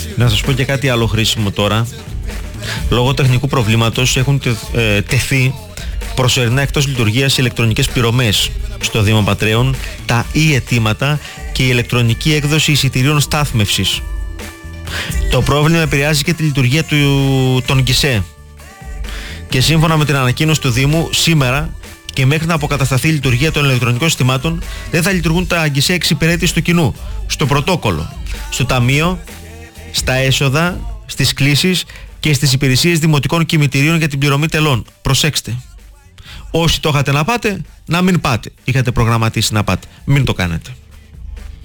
Να σας πω και κάτι άλλο χρήσιμο τώρα. Λόγω τεχνικού προβλήματος έχουν τεθεί προσωρινά εκτός λειτουργίας οι ηλεκτρονικές πληρωμές στο Δήμο Πατρέων, τα e-αιτήματα και η ηλεκτρονική έκδοση εισιτηρίων στάθμευσης. Το πρόβλημα επηρεάζει και τη λειτουργία των γκισέ. Και σύμφωνα με την ανακοίνωση του Δήμου, σήμερα και μέχρι να αποκατασταθεί η λειτουργία των ηλεκτρονικών συστημάτων, δεν θα λειτουργούν τα γκισέ εξυπηρέτησης του κοινού, στο πρωτόκολλο, στο ταμείο, στα έσοδα, στις κλήσεις και στις υπηρεσίες δημοτικών κημητηρίων για την πληρωμή τελών. Προσέξτε. Όσοι το είχατε να πάτε, να μην πάτε. Είχατε προγραμματίσει να πάτε. Μην το κάνετε.